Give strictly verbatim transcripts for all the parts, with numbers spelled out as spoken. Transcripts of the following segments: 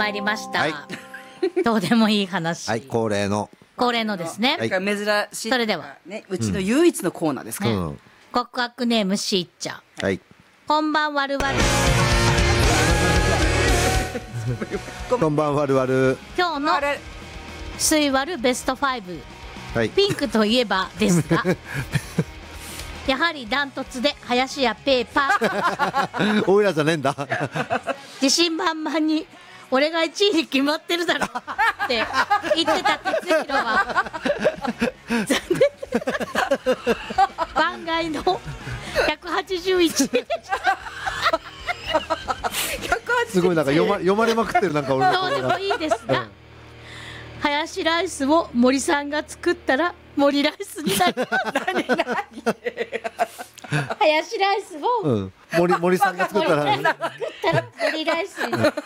参りました、 はい、 どうでもいい話、 はい、恒例の恒例のですね、 はい、珍しい。 それでは、 ね、うちの唯一のコーナーですから、 ね、 うんうん、告白ネームしーちゃん、 はい、 こんばんわるわるこんばんわるわる。 今日のスイワルベストファイブ、 はい、 ピンクといえばですがやはりダントツで林家ペーパーおいらじゃねえんだ自信満々に俺がいちいに決まってるだろって言ってた哲弘は残念番外のひゃくはちじゅういちでしたすごいなんか読ま、読まれまくってるなんか俺のどうでもいいですが、ハヤシライスを森さんが作ったら森ライスになります何何ハヤシライスを、 うん、森, 森さんが作ったら作ったら森ライスになる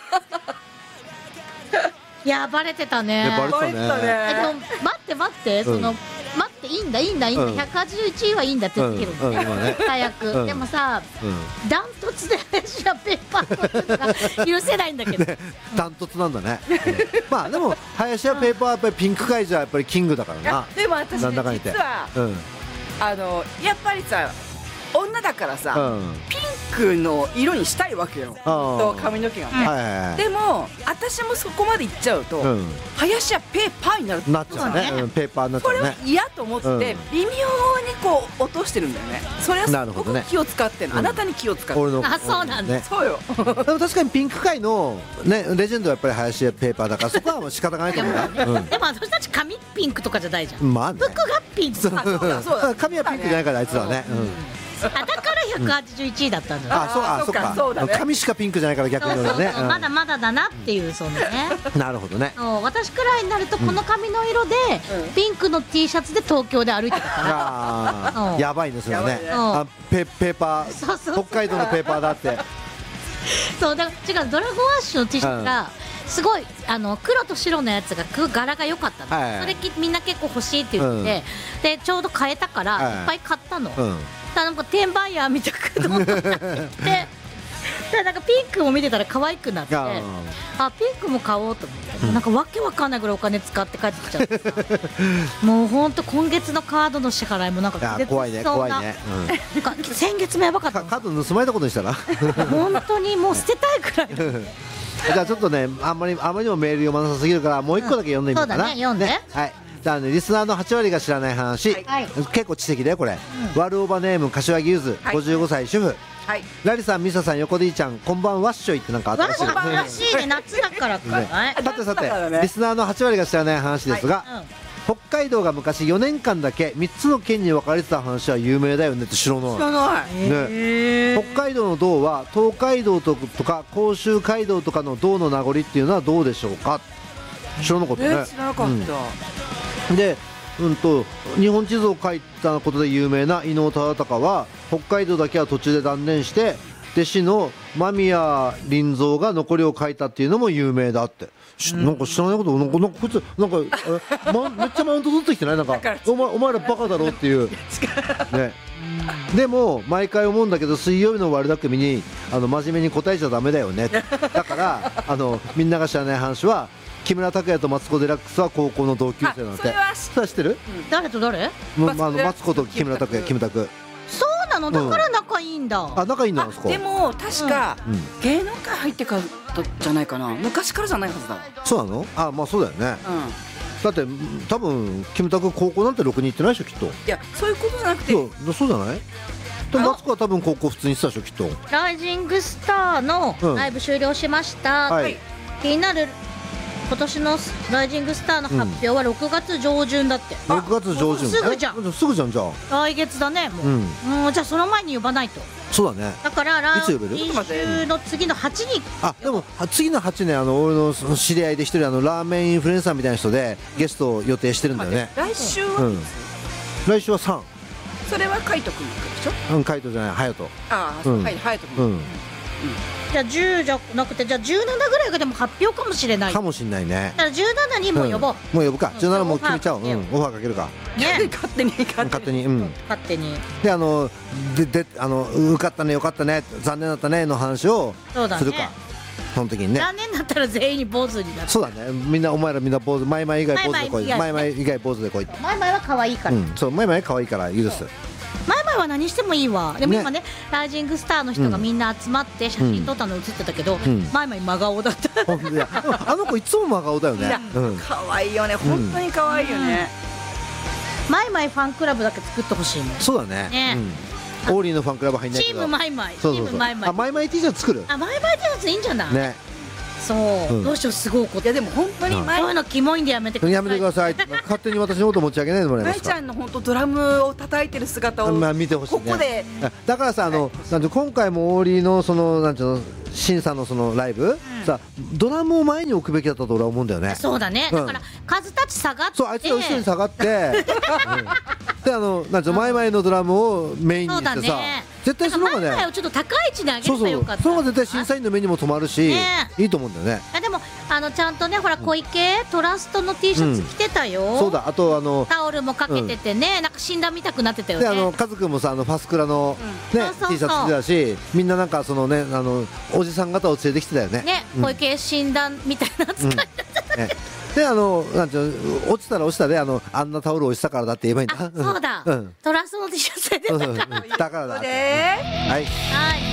いやバレてたね。 バレてたね。 でも待って待って、うん、その待っていいんだいいんだいいんだ、うん、ひゃくはちじゅういちいはいいんだって言ってるの、うんうんね、早く、うん、でもさ、うん、ダントツで林家ペーパーの許せないんだけど、ね、 ダントツなんだね、うん、まあでも林家ペーパーはやっぱりピンク界じゃやっぱりキングだからな。 でも私、ね、実は、うん、あのやっぱりさ女だからさ、うん、ピンクの色にしたいわけよ、と髪の毛がね、はいはいはい、でも私もそこまでいっちゃうと、うん、林家ペーパーになるなっちゃうね、うん、ペーパーになっちゃうね。 これは嫌と思って、うん、微妙にこう落としてるんだよね。それはすごく気を使ってるの、ね、あなたに気を使ってる、うん、 あそうなんだ、ね、 そうよでも確かにピンク界の、ね、レジェンドはやっぱり林家ペーパーだからそこはもう仕方がないと思うでも、うん、でも私たち髪ピンクとかじゃないじゃん、まあね、服がピンク、 そうだそうだ髪はピンクじゃないからあいつはね、 あだからひゃくはちじゅういちいだったんだ、 うん、あそうあそうかそうだ、ね、髪しかピンクじゃないから逆にね、そうそうそう、 まだまだだなっていうそのねなるほどね。 私くらいになるとこの髪の色で、うん、ピンクの T シャツで東京で歩いてたから、 うん、やばいですよね、あ ペ, ペーパーそうそうそう、北海道のペーパーだってそうだから違う、ドラゴンアッシュの T シャツがすごいあの黒と白のやつが柄が良かったの、はいはい、それきみんな結構欲しいって言って、うん、でちょうど買えたから、はい、いっぱい買ったの、うん、なんか転売ヤーみたくどんどんなってでなんかピンクも見てたら可愛くなって、あピンクも買おうと思って、うん、なんかわけわかんないぐらいお金使って帰ってきちゃってさもうほんと今月のカードの支払いもなんか怖いね怖いね、 うん、なんか先月もやばかったカード盗まれたことにしたら本当にもう捨てたいくらいじゃあちょっとねあんまりあまりにもメール読まなさすぎるからもう一個だけ読んでみようかな、うん、そうだね読んで、ね、はい。じゃあね、リスナーのはちわりが知らない話、はい、結構知的だよこれ、うん、ワルオバネーム柏木ゆず、はい、ごじゅうごさい主婦、はい、ラリさん、ミサさん、横でいいちゃん、こんばんわっしょいってなんか新しい、 わっらしいね、夏だからか、ね、 さてさて、ね、リスナーのはちわりが知らない話ですが、はい、うん、北海道が昔よねんかんだけみっつの県に分かれてた話は有名だよねって知らない。知らない、ね、北海道の道は東海道とか甲州街道とかの道の名残っていうのはどうでしょうか。知らなかったね、えー、 知らなかった、 うん、でうんと日本地図を書いたことで有名な伊能忠敬は北海道だけは途中で断念して弟子の間宮林蔵が残りを書いたっていうのも有名だって、うん、なんか知らないことなんかなんかこいつなんか、ま、めっちゃマウント取ってきてないなんかお前、お前らバカだろっていう、ね、でも毎回思うんだけど水曜日の悪巧みにあの真面目に答えちゃダメだよねだからあのみんなが知らない話は木村拓哉とマツコ・デラックスは高校の同級生なんて。それは知ってる、 うん、誰と誰、 ま、あのマツコと木村拓哉、木村拓そうなの、だから仲いいんだ、うん、 あ仲いいんだ。 でも確か、うん、芸能界入ってからじゃないかな、昔からじゃないはずだ。 そうなの。あ、まあそうだよね、うん、だって多分木村拓高校なんてろくに行ってないでしょきっと。いやそういうことじゃなくて、 そうそうじゃない。でマツコは多分高校普通に行ってたでしょきっと。 ライジングスターのライブ終了しました、うん、はい、気になる今年のライジングスターの発表はろくがつ上旬だって、 うん、ろくがつ上旬すぐじゃんすぐじゃん。じゃあ来月だねもう、うん、もうじゃあその前に呼ばないと。 そうだね。 だから来いつ呼べる？ 週の次のはちに、 あでも次のはちね、あの俺の知り合いで一人あのラーメンインフルエンサーみたいな人でゲストを予定してるんだよね。 来週は、うん、 来週はさん。 それは海斗くんでしょ。 うん、海斗じゃない隼人。 ああ、うん、はい隼人くん、うん、 じゃあじゅうじゃなくて、じゃあじゅうななぐらいがでも発表かもしれないかもしれないね。 だからじゅうななにも呼ぼう、 うん、もう呼ぶか、うん、じゅうななもう決めちゃおう、うん、オファーかけるか、 ね、勝手に勝手に、うん、 勝手にで、あのでであの受かったねよかったね残念だったねの話をするか、ね、 その時にね。 残念だったら全員に坊主になって。 そうだね、みんなお前らみんな坊主、マイマイ以外坊主で来い、マイマイ以外坊主で来い。 マイマイは可愛いから、 うん、そう、マイマイ可愛いから許す。 マイマイは何してもいいわ。でも今ね、ライジングスターの人がみんな集まって写真撮ったの写ってたけど、マイマイ真顔だった。 いや、あの子いつも真顔だよね。 可愛いよね、本当に可愛いよね。 マイマイファンクラブだけ作ってほしいもん。 そうだね。オーリーのファンクラブ入んないけど。 チームマイマイ。チームマイマイ。 あ、マイマイ T シャツ作る。 あ、マイマイ T シャツいいんじゃない。 ね。 そう、どうしよう、すごいこと。いやでも本当にそういうのキモいんでやめてください。 やめてください。勝手に私のこと持ち上げないでもらえますか。 マイちゃんの本当ドラムを叩いてる姿をまあ見てほしいね。 ここで。 だからさ、あのなんて今回もオーリーのそのなんていうの審査のそのライブ、さドラムを前に置くべきだったと俺は思うんだよね。 そうだね。だから数たち下がって、 そうあいつら後ろに下がって、であのなんていうの前々のドラムをメインにしてさ。絶対その方がね、 前をちょっと高い位置に上げればよかった。 その方が絶対審査員の目にも留まるし、いいと思うんだよね。 でもあのちゃんとね、ほら小池トラストの T シャツ着てたよ。 そうだ、あとあのタオルもかけててね、なんか診断見たくなってたよね。 であのカズくんもさ、あのファスクラのね T シャツ着てたし、みんななんかそのねあのおじさん方を連れてきてたよね。 ね、小池診断みたいな扱いだった。 であのなんていう落ちたら落ちたで、あのあんなタオル落ちたからだって言えばいいんだ。 そうだ、トラストの T シャツで出たからだからだ。はい。 はい。